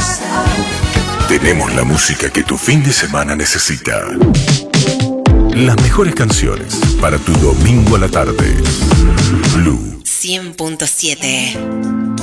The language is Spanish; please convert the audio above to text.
Tenemos la música que tu fin de semana necesita. Las mejores canciones para tu domingo a la tarde. Blue 100.7.